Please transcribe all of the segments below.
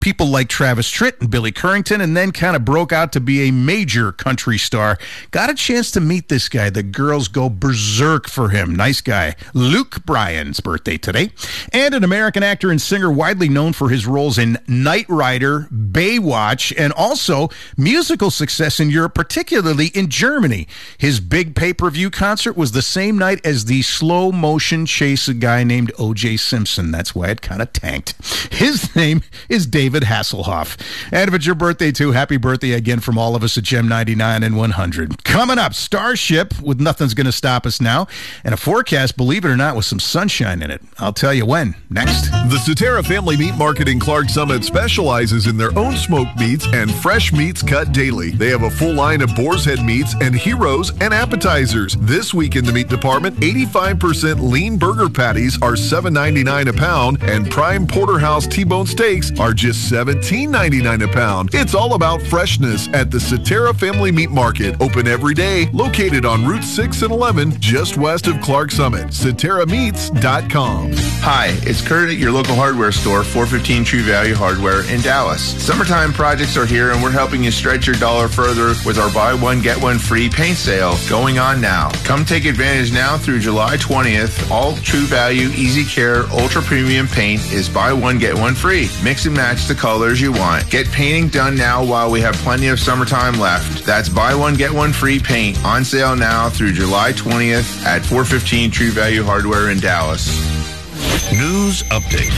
people like Travis Tritt and Billy Currington, and then kind of broke out to be a major country star. Got a chance to meet this guy. The girls go berserk for him. Nice guy. Luke Bryan's birthday today. And an American actor and singer widely known for his roles in Knight Rider, Baywatch, and also musical success in Europe, particularly in Germany. His big pay-per-view concert was the same night as the slow-motion chase a guy named O.J. Simpson. That's why it kind of tanked. His name is David Hasselhoff. And if it's your birthday too, happy birthday again from all of us at Gem 99 and 100. Coming up, Starship with Nothing's Gonna Stop Us Now, and a forecast, believe it or not, with some sunshine in it. I'll tell you when. Next. The Cetera Family Meat Market in Clark Summit specializes in their own smoked meats and fresh meats cut daily. They have a full line of boar's head meats and heroes and appetizers. This week in the meat department, 85% lean burger patties are $7.99 a pound, and prime porterhouse T-bone steaks are just $17.99 a pound. It's all about freshness at the Cetera Family Meat Market. Open every day, located on Route 6 and 11, just west of Clark Summit. CeteraMeats.com. Hi, it's Kurt at your local hardware store, 415 True Value Hardware in Dallas. Summertime projects are here, and we're helping you stretch your dollar further with our buy one, get one free paint sale going on now. Come take advantage now through July 20th. All True Value, Easy Care, Ultra Premium paint is buy one, get one free. Mix and match the colors you want. Get painting done now while we have plenty of summertime left. That's buy one, get one free paint on sale now through July 20th at 415 True Value Hardware in Dallas. News update.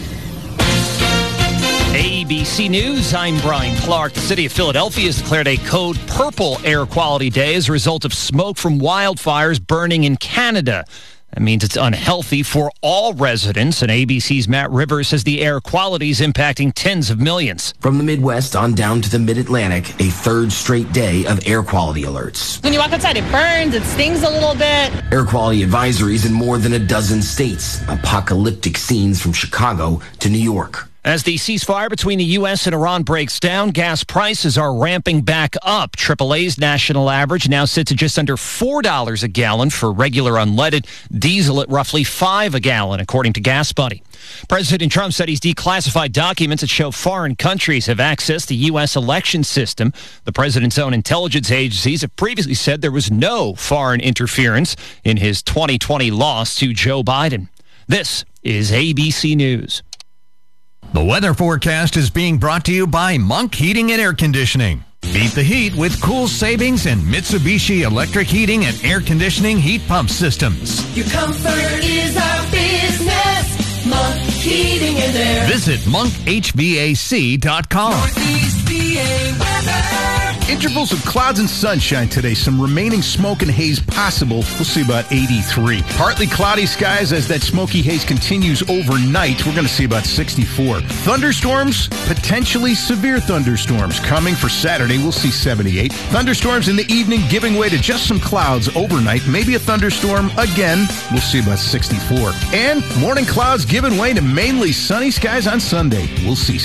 ABC News, I'm Brian Clark. The city of Philadelphia has declared a code purple air quality day as a result of smoke from wildfires burning in Canada. That means it's unhealthy for all residents, and ABC's Matt Rivers says the air quality is impacting tens of millions. From the Midwest on down to the Mid-Atlantic, a third straight day of air quality alerts. When you walk outside, it burns, it stings a little bit. Air quality advisories in more than a dozen states. Apocalyptic scenes from Chicago to New York. As the ceasefire between the U.S. and Iran breaks down, gas prices are ramping back up. AAA's national average now sits at just under $4 a gallon for regular unleaded, diesel at roughly $5 a gallon, according to Gas Buddy. President Trump said he's declassified documents that show foreign countries have accessed the U.S. election system. The president's own intelligence agencies have previously said there was no foreign interference in his 2020 loss to Joe Biden. This is ABC News. The weather forecast is being brought to you by Monk Heating and Air Conditioning. Beat the heat with cool savings and Mitsubishi electric heating and air conditioning heat pump systems. Your comfort is our business. Monk Heating and Air. Visit monkhvac.com. Northeast PA weather. Intervals of clouds and sunshine today. Some remaining smoke and haze possible. We'll see about 83. Partly cloudy skies as that smoky haze continues overnight. We're going to see about 64. Thunderstorms, potentially severe thunderstorms coming for Saturday. We'll see 78. Thunderstorms in the evening giving way to just some clouds overnight. Maybe a thunderstorm again. We'll see about 64. And morning clouds giving way to mainly sunny skies on Sunday. We'll see